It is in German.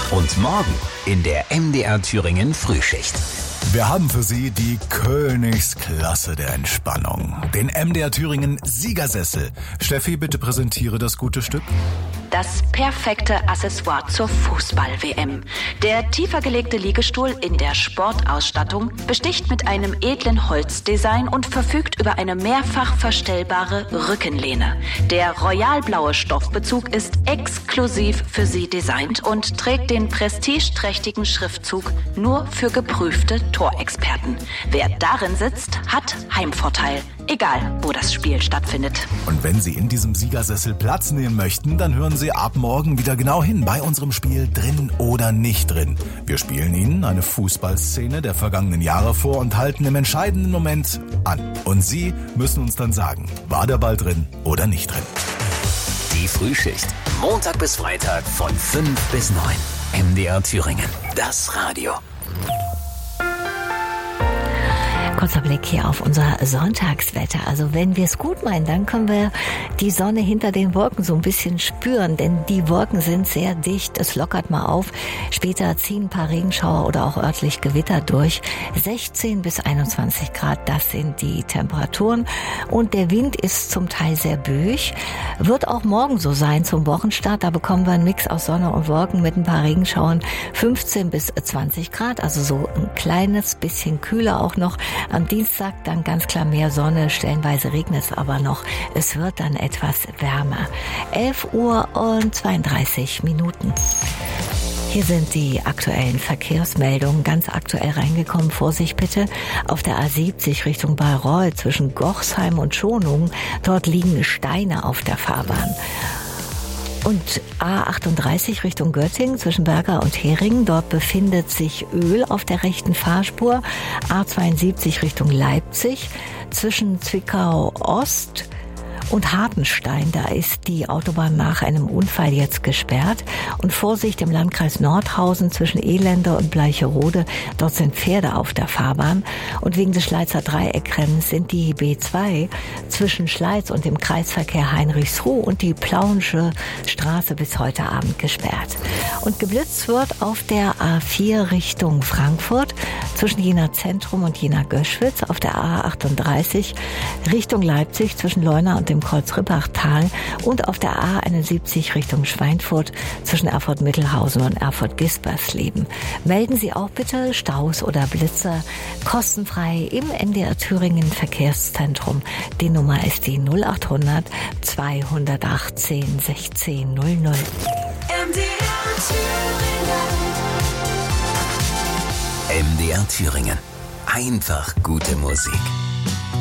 Und morgen in der MDR Thüringen Frühschicht. Wir haben für Sie die Königsklasse der Entspannung. Den MDR Thüringen Siegersessel. Steffi, bitte präsentiere das gute Stück. Das perfekte Accessoire zur Fußball-WM. Der tiefer gelegte Liegestuhl in der Sportausstattung besticht mit einem edlen Holzdesign und verfügt über eine mehrfach verstellbare Rückenlehne. Der royalblaue Stoffbezug ist exklusiv für Sie designt und trägt den prestigeträchtigen Schriftzug nur für geprüfte Torexperten. Wer darin sitzt, hat Heimvorteil. Egal, wo das Spiel stattfindet. Und wenn Sie in diesem Siegersessel Platz nehmen möchten, dann hören Sie ab morgen wieder genau hin bei unserem Spiel Drin oder nicht drin. Wir spielen Ihnen eine Fußballszene der vergangenen Jahre vor und halten im entscheidenden Moment an. Und Sie müssen uns dann sagen, war der Ball drin oder nicht drin. Die Frühschicht. Montag bis Freitag von 5 bis 9. MDR Thüringen. Das Radio. Kurzer Blick hier auf unser Sonntagswetter. Also wenn wir es gut meinen, dann können wir die Sonne hinter den Wolken so ein bisschen spüren, denn die Wolken sind sehr dicht. Es lockert mal auf. Später ziehen ein paar Regenschauer oder auch örtlich Gewitter durch. 16 bis 21 Grad, das sind die Temperaturen. Und der Wind ist zum Teil sehr böig. Wird auch morgen so sein zum Wochenstart. Da bekommen wir einen Mix aus Sonne und Wolken mit ein paar Regenschauern. 15 bis 20 Grad, also so ein kleines bisschen kühler auch noch. Am Dienstag dann ganz klar mehr Sonne, stellenweise regnet es aber noch. Es wird dann etwas wärmer. 11 Uhr und 32 Minuten. Hier sind die aktuellen Verkehrsmeldungen, ganz aktuell reingekommen. Vorsicht bitte, auf der A70 Richtung Bayreuth zwischen Gochsheim und Schonungen. Dort liegen Steine auf der Fahrbahn. Und A38 Richtung Göttingen zwischen Berger und Heringen. Dort befindet sich Öl auf der rechten Fahrspur. A72 Richtung Leipzig zwischen Zwickau Ost und Hartenstein. Da ist die Autobahn nach einem Unfall jetzt gesperrt. Und Vorsicht im Landkreis Nordhausen zwischen Elende und Bleicherode. Dort sind Pferde auf der Fahrbahn. Und wegen des Schleizer Dreieckrennens sind die B2 zwischen Schleiz und dem Kreisverkehr Heinrichsruh und die Plauensche Straße bis heute Abend gesperrt. Und geblitzt wird auf der A4 Richtung Frankfurt zwischen Jena Zentrum und Jena Göschwitz, auf der A38 Richtung Leipzig zwischen Leuna und dem Kreuz-Rippachtal und auf der A71 Richtung Schweinfurt zwischen Erfurt-Mittelhausen und Erfurt-Gispersleben. Melden Sie auch bitte Staus oder Blitzer kostenfrei im MDR Thüringen Verkehrszentrum. Die Nummer ist die 0800 218 1600. MDR Thüringen. Einfach gute Musik.